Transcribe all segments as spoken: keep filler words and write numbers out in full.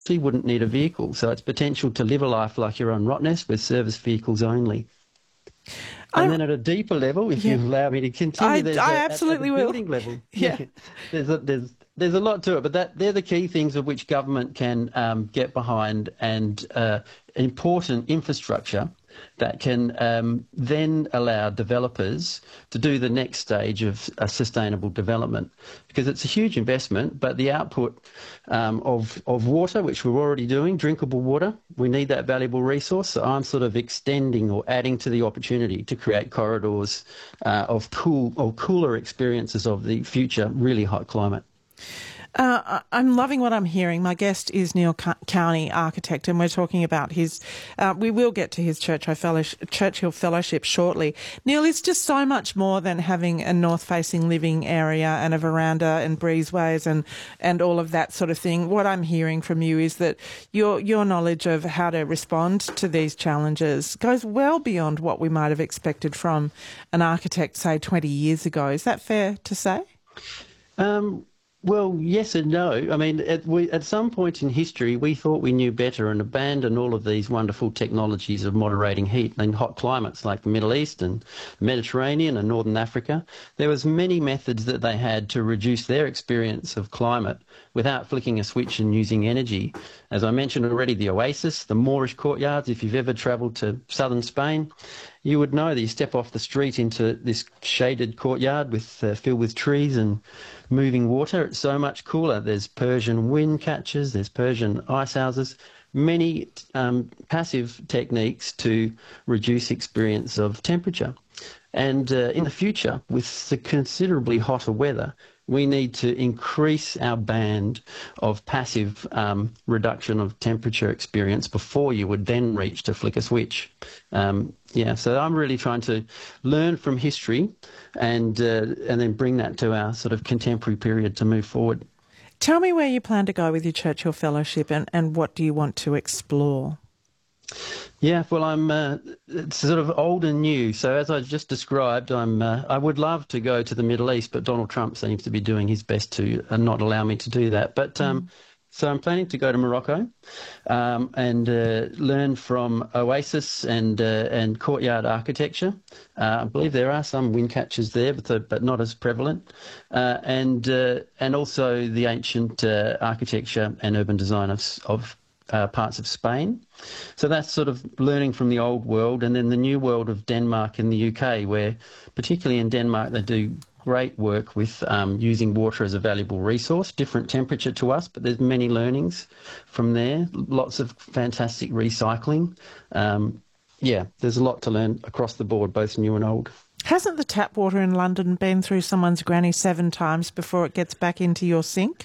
you wouldn't need a vehicle. So it's potential to live a life like you're on Rottnest with service vehicles only. And I, then at a deeper level, if you yeah, allow me to continue, I, there's I a, at, at a absolutely will. building level, Yeah. yeah, there's a, there's there's a lot to it, but that they're the key things of which government can um, get behind, and uh, important infrastructure that can um, then allow developers to do the next stage of a sustainable development, because it's a huge investment, but the output um, of of water, which we're already doing, drinkable water, we need that valuable resource. So I'm sort of extending or adding to the opportunity to create corridors uh, of cool or cooler experiences of the future really hot climate. Uh, I- I'm loving what I'm hearing. My guest is Neil Co- Cowney, architect, and we're talking about his. Uh, we will get to his Churchill Fellowship, Churchill Fellowship shortly. Neil, it's just so much more than having a north-facing living area and a veranda and breezeways and and all of that sort of thing. What I'm hearing from you is that your your knowledge of how to respond to these challenges goes well beyond what we might have expected from an architect, say, twenty years ago. Is that fair to say? Um, Well, yes and no. I mean, at, we, at some point in history, we thought we knew better and abandoned all of these wonderful technologies of moderating heat in hot climates like the Middle East and Mediterranean and Northern Africa. There was many methods that they had to reduce their experience of climate without flicking a switch and using energy. As I mentioned already, the oasis, the Moorish courtyards, if you've ever travelled to southern Spain, you would know that you step off the street into this shaded courtyard with uh, filled with trees and moving water. It's so much cooler. There's Persian wind catchers, there's Persian ice houses, many um, passive techniques to reduce experience of temperature. And uh, in the future, with the considerably hotter weather, we need to increase our band of passive um, reduction of temperature experience before you would then reach to flick a switch. Um, yeah, so I'm really trying to learn from history and uh, and then bring that to our sort of contemporary period to move forward. Tell me where you plan to go with your Churchill Fellowship and, and what do you want to explore? Yeah, well, I'm uh, it's sort of old and new. So as I just described, I'm uh, I would love to go to the Middle East, but Donald Trump seems to be doing his best to uh, not allow me to do that. But um, Mm. so I'm planning to go to Morocco um, and uh, learn from oasis and uh, and courtyard architecture. Uh, I believe there are some wind catchers there, but the, but not as prevalent. Uh, and uh, and also the ancient uh, architecture and urban design of of uh, parts of Spain. So that's sort of learning from the old world, and then the new world of Denmark and the U K, where particularly in Denmark they do great work with um, using water as a valuable resource, different temperature to us, but there's many learnings from there, lots of fantastic recycling. Um, yeah, there's a lot to learn across the board, both new and old. Hasn't the tap water in London been through someone's granny seven times before it gets back into your sink?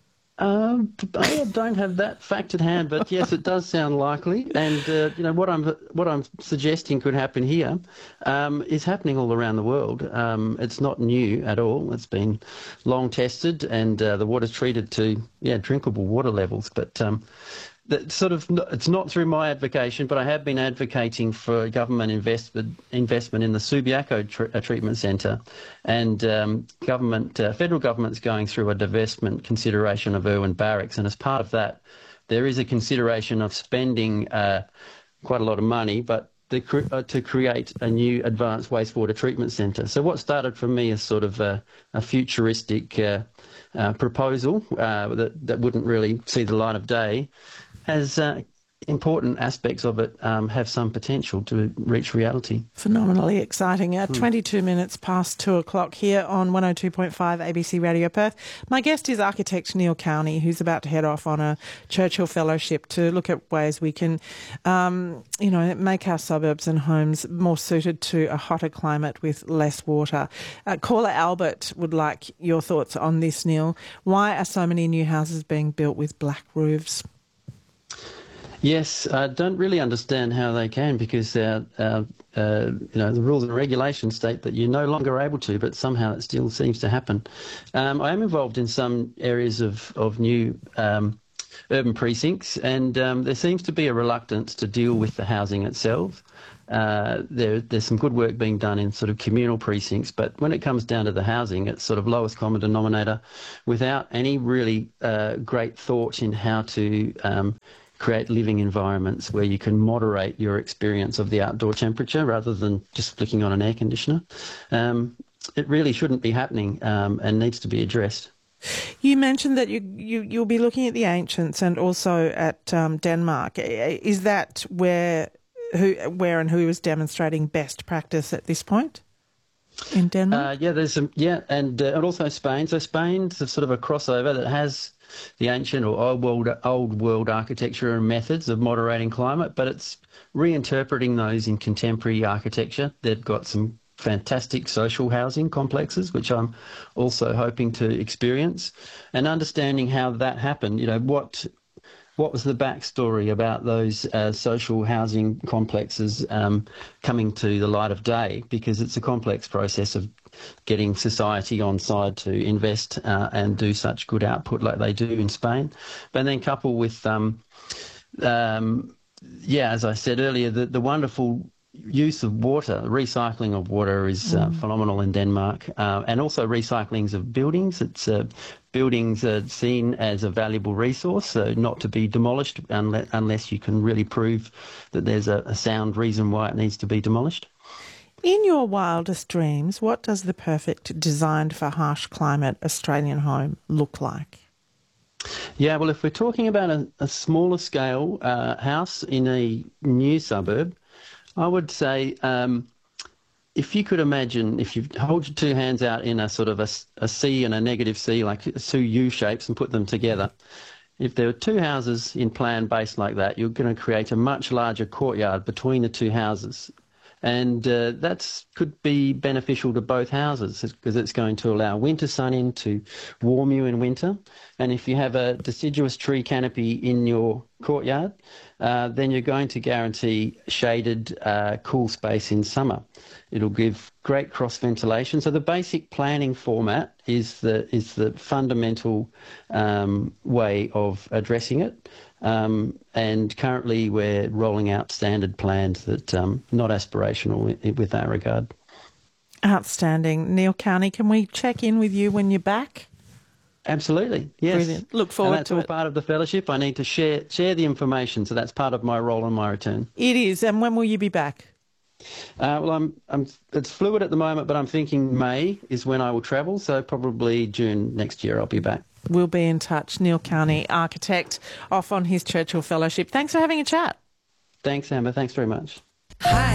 Um, I don't have that fact at hand, but yes, it does sound likely. And uh, you know what I'm what I'm suggesting could happen here um, is happening all around the world. Um, it's not new at all. It's been long tested, and uh, the water's treated to yeah drinkable water levels. But um, that sort of it's not through my advocation, but I have been advocating for government investment investment in the Subiaco tr- uh, treatment centre, and um, government uh, federal government's going through a divestment consideration of Irwin Barracks, and as part of that, there is a consideration of spending uh, quite a lot of money, but the, uh, to create a new advanced wastewater treatment centre. So what started for me as sort of a, a futuristic uh, uh, proposal uh, that that wouldn't really see the light of day has uh, important aspects of it um, have some potential to reach reality. Phenomenally exciting. Uh, Hmm. twenty-two minutes past two o'clock here on one oh two point five A B C Radio Perth. My guest is architect Neil Cowney, who's about to head off on a Churchill Fellowship to look at ways we can, um, you know, make our suburbs and homes more suited to a hotter climate with less water. Uh, caller Albert would like your thoughts on this, Neil. Why are so many new houses being built with black roofs? Yes, I don't really understand how they can, because uh, uh, uh, you know the rules and regulations state that you're no longer able to, but somehow it still seems to happen. Um, I am involved in some areas of of new um, urban precincts, and um, there seems to be a reluctance to deal with the housing itself. Uh, there, there's some good work being done in sort of communal precincts, but when it comes down to the housing, it's sort of lowest common denominator without any really uh, great thought in how to um, create living environments where you can moderate your experience of the outdoor temperature rather than just flicking on an air conditioner. Um, it really shouldn't be happening um, and needs to be addressed. You mentioned that you, you, you'll be looking at the ancients and also at um, Denmark. Is that where who, where and who is demonstrating best practice at this point in Denmark? Uh, yeah, there's some, yeah, and, uh, and also Spain. So Spain's a sort of a crossover that has the ancient or old world, old world architecture and methods of moderating climate, but it's reinterpreting those in contemporary architecture. They've got some fantastic social housing complexes, which I'm also hoping to experience, and understanding how that happened. You know, what what was the backstory about those uh, social housing complexes um, coming to the light of day, because it's a complex process of getting society on side to invest uh, and do such good output like they do in Spain. But then couple with, um, um, yeah, as I said earlier, the, the wonderful use of water, recycling of water is uh, mm. phenomenal in Denmark, uh, and also recyclings of buildings. It's uh, buildings are seen as a valuable resource, so not to be demolished unless, unless you can really prove that there's a, a sound reason why it needs to be demolished. In your wildest dreams, what does the perfect designed for harsh climate Australian home look like? Yeah, well, if we're talking about a, a smaller scale uh, house in a new suburb, I would say um, if you could imagine, if you hold your two hands out in a sort of a, a C and a negative C, like two U shapes, and put them together, if there were two houses in plan based like that, you're going to create a much larger courtyard between the two houses. And uh, that could be beneficial to both houses because it's going to allow winter sun in to warm you in winter. And if you have a deciduous tree canopy in your courtyard, uh, then you're going to guarantee shaded, uh, cool space in summer. It'll give great cross ventilation. So the basic planning format is the is the fundamental um, way of addressing it. Um, and currently we're rolling out standard plans that um, not aspirational in, with that regard. Outstanding. Neil Carney, can we check in with you when you're back? Absolutely, yes. Brilliant. Look forward and that's to all it. part of the fellowship. I need to share share the information, so that's part of my role on my return. It is. And when will you be back? Uh, well, I'm, I'm, it's fluid at the moment, but I'm thinking May is when I will travel, so probably June next year I'll be back. We'll be in touch. Neil Carney, architect, off on his Churchill Fellowship. Thanks for having a chat. Thanks, Amber. Thanks very much. Hi.